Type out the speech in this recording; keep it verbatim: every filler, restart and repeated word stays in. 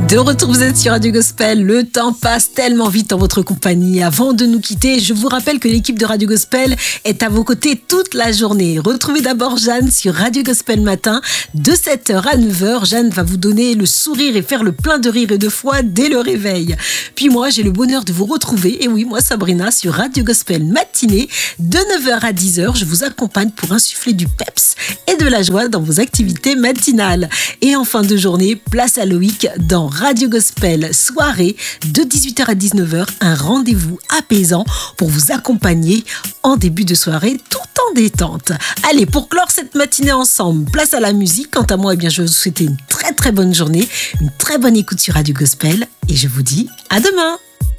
De retour, vous êtes sur Radio Gospel. Le temps passe tellement vite en votre compagnie. Avant de nous quitter, je vous rappelle que l'équipe de Radio Gospel est à vos côtés toute la journée. Retrouvez d'abord Jeanne sur Radio Gospel Matin de sept heures à neuf heures. Jeanne va vous donner le sourire et faire le plein de rire et de foi dès le réveil. Puis moi, j'ai le bonheur de vous retrouver, et oui, moi Sabrina, sur Radio Gospel Matinée de neuf heures à dix heures. Je vous accompagne pour insuffler du peps et de la joie dans vos activités matinales. Et en fin de journée, place à Loïc dans Radio Gospel soirée de dix-huit heures à dix-neuf heures, un rendez-vous apaisant pour vous accompagner en début de soirée tout en détente. Allez, pour clore cette matinée ensemble, place à la musique. Quant à moi, eh bien, je vais vous souhaiter une très très bonne journée, une très bonne écoute sur Radio Gospel et je vous dis à demain.